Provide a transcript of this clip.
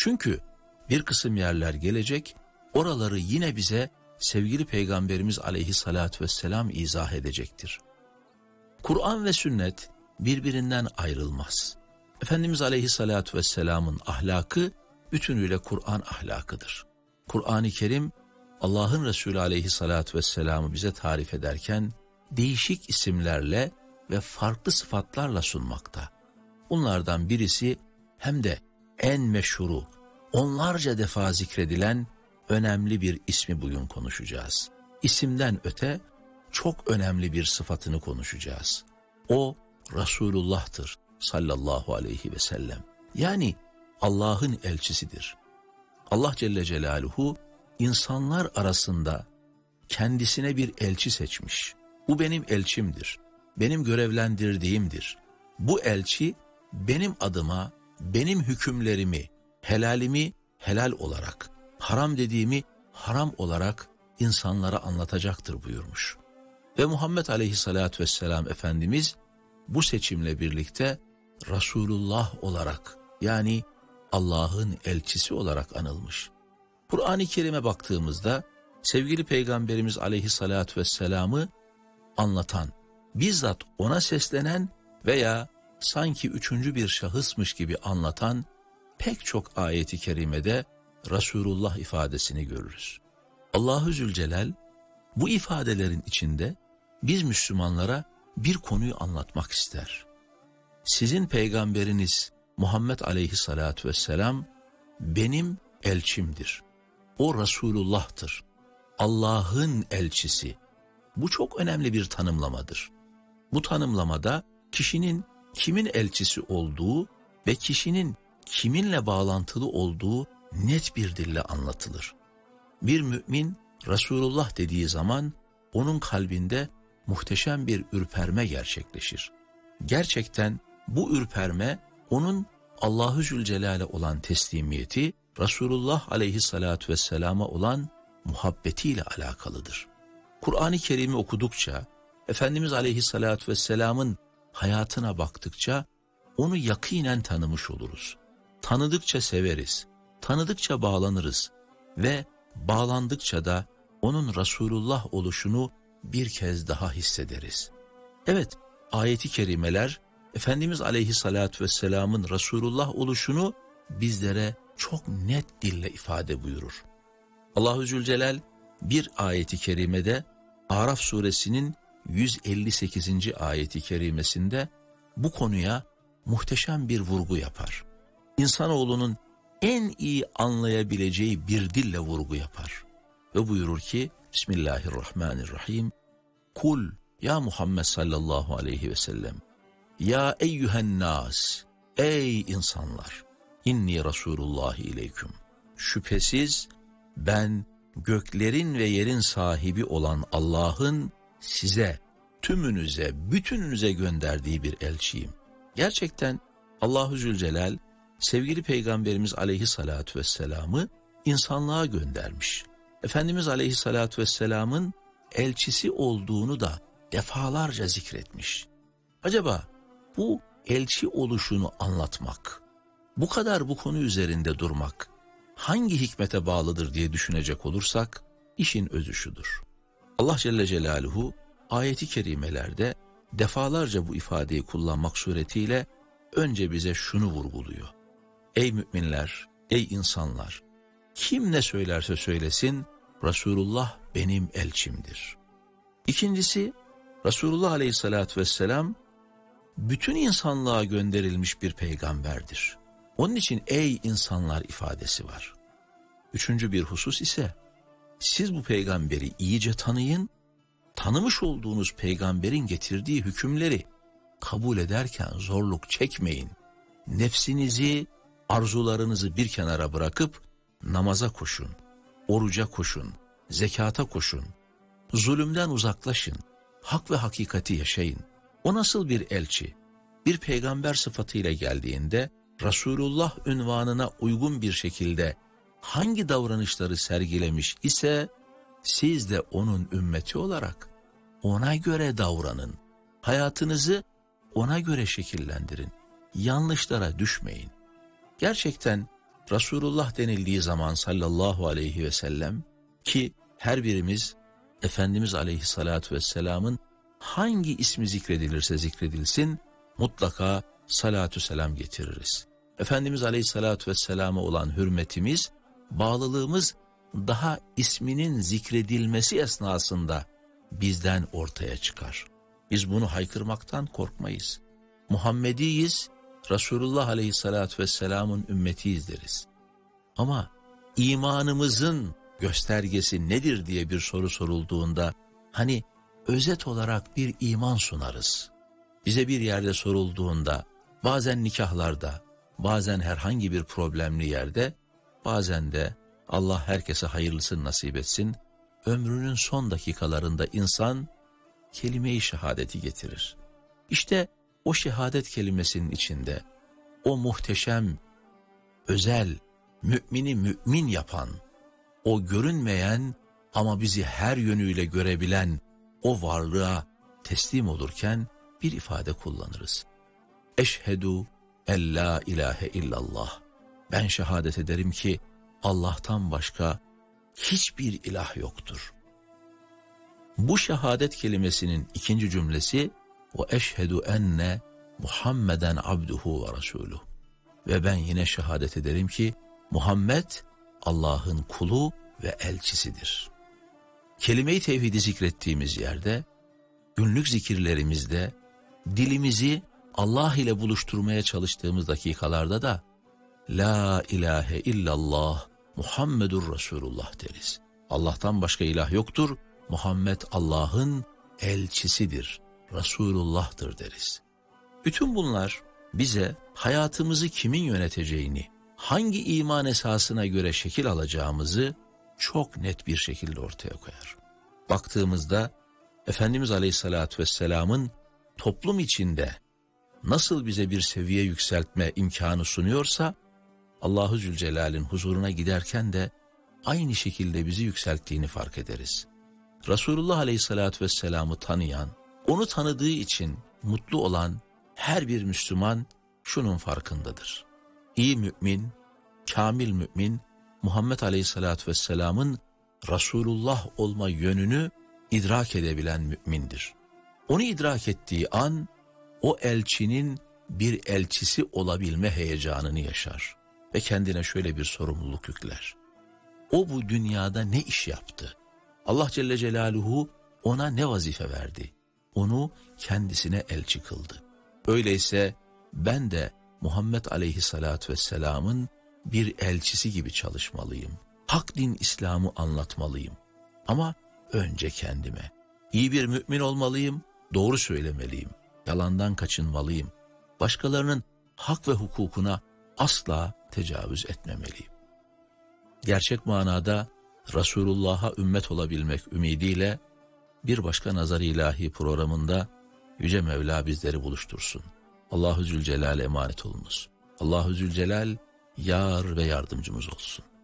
Çünkü bir kısım yerler gelecek, oraları yine bize sevgili Peygamberimiz aleyhissalatü vesselam izah edecektir. Kur'an ve sünnet birbirinden ayrılmaz. Efendimiz aleyhissalatü vesselamın ahlakı bütünüyle Kur'an ahlakıdır. Kur'an-ı Kerim Allah'ın Resulü aleyhissalatü vesselamı bize tarif ederken değişik isimlerle ve farklı sıfatlarla sunmakta. Bunlardan birisi hem de en meşhuru, onlarca defa zikredilen önemli bir ismi bugün konuşacağız. İsimden öte çok önemli bir sıfatını konuşacağız. O Resulullah'tır sallallahu aleyhi ve sellem. Yani Allah'ın elçisidir. Allah Celle Celaluhu insanlar arasında kendisine bir elçi seçmiş. Bu benim elçimdir, benim görevlendirdiğimdir. Bu elçi benim adıma, benim hükümlerimi, helalimi helal olarak, haram dediğimi haram olarak insanlara anlatacaktır buyurmuş. Ve Muhammed Aleyhisselatü Vesselam Efendimiz bu seçimle birlikte Resulullah olarak, yani Allah'ın elçisi olarak anılmış. Kur'an-ı Kerim'e baktığımızda sevgili Peygamberimiz Aleyhisselatü Vesselam'ı anlatan, bizzat ona seslenen veya sanki üçüncü bir şahısmış gibi anlatan pek çok ayeti kerimede Resulullah ifadesini görürüz. Allahu Zülcelal bu ifadelerin içinde biz Müslümanlara bir konuyu anlatmak ister. Sizin peygamberiniz Muhammed Aleyhisselatü Vesselam benim elçimdir. O Resulullah'tır. Allah'ın elçisi. Bu çok önemli bir tanımlamadır. Bu tanımlamada kişinin kimin elçisi olduğu ve kişinin kiminle bağlantılı olduğu net bir dille anlatılır. Bir mümin Resulullah dediği zaman onun kalbinde muhteşem bir ürperme gerçekleşir. Gerçekten bu ürperme onun Allahu Zülcelal'e olan teslimiyeti, Resulullah aleyhissalatu vesselama olan muhabbetiyle alakalıdır. Kur'an-ı Kerim'i okudukça, Efendimiz aleyhissalatu vesselamın hayatına baktıkça onu yakinen tanımış oluruz. Tanıdıkça severiz, tanıdıkça bağlanırız ve bağlandıkça da onun Resulullah oluşunu bir kez daha hissederiz. Evet, ayeti kerimeler Efendimiz aleyhissalatu vesselamın Resulullah oluşunu bizlere çok net dille ifade buyurur. Allahu Zülcelal bir ayeti kerimede Araf suresinin 158. ayeti kerimesinde bu konuya muhteşem bir vurgu yapar. İnsanoğlunun en iyi anlayabileceği bir dille vurgu yapar. Ve buyurur ki Bismillahirrahmanirrahim. Kul ya Muhammed sallallahu aleyhi ve sellem. Ya eyyühen nas. Ey insanlar. İnni Resulullah ileyküm. Şüphesiz ben göklerin ve yerin sahibi olan Allah'ın size, tümünüze, bütününüze gönderdiği bir elçiyim. Gerçekten Allahu Zülcelal sevgili Peygamberimiz aleyhissalatu vesselam'ı insanlığa göndermiş. Efendimiz aleyhissalatu vesselam'ın elçisi olduğunu da defalarca zikretmiş. Acaba bu elçi oluşunu anlatmak, bu kadar bu konu üzerinde durmak hangi hikmete bağlıdır diye düşünecek olursak işin özü şudur. Allah Celle Celaluhu ayeti kerimelerde defalarca bu ifadeyi kullanmak suretiyle önce bize şunu vurguluyor. Ey müminler, ey insanlar, kim ne söylerse söylesin Resulullah benim elçimdir. İkincisi, Resulullah aleyhissalatü vesselam bütün insanlığa gönderilmiş bir peygamberdir. Onun için ey insanlar ifadesi var. Üçüncü bir husus ise siz bu peygamberi iyice tanıyın, tanımış olduğunuz peygamberin getirdiği hükümleri kabul ederken zorluk çekmeyin. Nefsinizi, arzularınızı bir kenara bırakıp namaza koşun, oruca koşun, zekata koşun, zulümden uzaklaşın, hak ve hakikati yaşayın. O nasıl bir elçi? Bir peygamber sıfatıyla geldiğinde Resulullah unvanına uygun bir şekilde hangi davranışları sergilemiş ise siz de onun ümmeti olarak ona göre davranın. Hayatınızı ona göre şekillendirin. Yanlışlara düşmeyin. Gerçekten Resulullah denildiği zaman sallallahu aleyhi ve sellem, ki her birimiz Efendimiz aleyhissalatu vesselamın hangi ismi zikredilirse zikredilsin mutlaka salatü selam getiririz. Efendimiz aleyhissalatu vesselama olan hürmetimiz, bağlılığımız daha isminin zikredilmesi esnasında bizden ortaya çıkar. Biz bunu haykırmaktan korkmayız. Muhammediyiz, Resulullah aleyhissalatu vesselamın ümmetiyiz deriz. Ama imanımızın göstergesi nedir diye bir soru sorulduğunda, hani özet olarak bir iman sunarız. Bize bir yerde sorulduğunda, bazen nikahlarda, bazen herhangi bir problemli yerde, bazen de Allah herkese hayırlısını nasip etsin, ömrünün son dakikalarında insan kelime-i şehadeti getirir. İşte o şehadet kelimesinin içinde o muhteşem, özel, mümini mümin yapan, o görünmeyen ama bizi her yönüyle görebilen o varlığa teslim olurken bir ifade kullanırız. Eşhedü en la ilahe illallah. Ben şehadet ederim ki Allah'tan başka hiçbir ilah yoktur. Bu şehadet kelimesinin ikinci cümlesi ve eşhedü enne Muhammeden abduhu ve resuluh. Ve ben yine şehadet ederim ki Muhammed Allah'ın kulu ve elçisidir. Kelime-i tevhidi zikrettiğimiz yerde, günlük zikirlerimizde, dilimizi Allah ile buluşturmaya çalıştığımız dakikalarda da La ilahe illallah Muhammedur Resulullah deriz. Allah'tan başka ilah yoktur, Muhammed Allah'ın elçisidir, Resulullah'tır deriz. Bütün bunlar bize hayatımızı kimin yöneteceğini, hangi iman esasına göre şekil alacağımızı çok net bir şekilde ortaya koyar. Baktığımızda Efendimiz Aleyhisselatü Vesselam'ın toplum içinde nasıl bize bir seviye yükseltme imkanı sunuyorsa, Allah-u Zülcelal'in huzuruna giderken de aynı şekilde bizi yükselttiğini fark ederiz. Resulullah Aleyhisselatü Vesselam'ı tanıyan, onu tanıdığı için mutlu olan her bir Müslüman şunun farkındadır. İyi mümin, kamil mümin, Muhammed Aleyhisselatü Vesselam'ın Resulullah olma yönünü idrak edebilen mümindir. Onu idrak ettiği an, o elçinin bir elçisi olabilme heyecanını yaşar ve kendine şöyle bir sorumluluk yükler. O bu dünyada ne iş yaptı? Allah Celle Celaluhu ona ne vazife verdi? Onu kendisine elçi kıldı. Öyleyse ben de Muhammed Aleyhisselatü Vesselam'ın bir elçisi gibi çalışmalıyım. Hak din İslam'ı anlatmalıyım. Ama önce kendime. İyi bir mümin olmalıyım, doğru söylemeliyim, yalandan kaçınmalıyım. Başkalarının hak ve hukukuna asla tecavüz etmemeliyim. Gerçek manada Resulullah'a ümmet olabilmek ümidiyle bir başka Nazar-ı İlahi programında Yüce Mevla bizleri buluştursun. Allahu Zülcelal'e emanet olunuz. Allahu Zülcelal yar ve yardımcımız olsun.